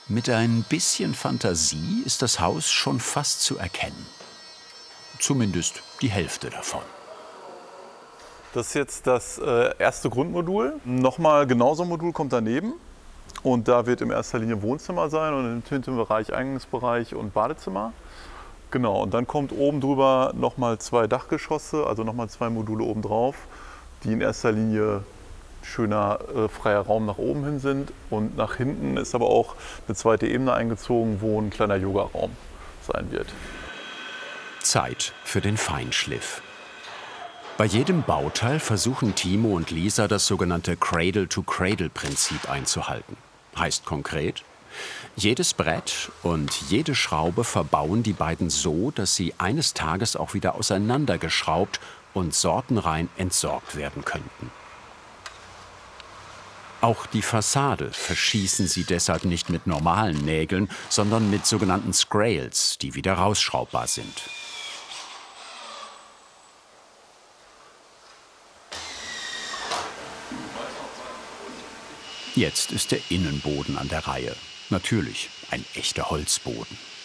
Mit ein bisschen Fantasie ist das Haus schon fast zu erkennen. Zumindest die Hälfte davon. Das ist jetzt das erste Grundmodul. Nochmal genauso ein Modul kommt daneben. Und da wird in erster Linie Wohnzimmer sein und im hinteren Bereich Eingangsbereich und Badezimmer. Genau, und dann kommt oben drüber nochmal 2 Dachgeschosse, also nochmal 2 Module oben drauf, die in erster Linie schöner freier Raum nach oben hin sind. Und nach hinten ist aber auch eine zweite Ebene eingezogen, wo ein kleiner Yogaraum sein wird. Zeit für den Feinschliff. Bei jedem Bauteil versuchen Timo und Lisa das sogenannte Cradle-to-Cradle-Prinzip einzuhalten. Heißt konkret, jedes Brett und jede Schraube verbauen die beiden so, dass sie eines Tages auch wieder auseinandergeschraubt und sortenrein entsorgt werden könnten. Auch die Fassade verschießen sie deshalb nicht mit normalen Nägeln, sondern mit sogenannten Scrails, die wieder rausschraubbar sind. Jetzt ist der Innenboden an der Reihe. Natürlich ein echter Holzboden.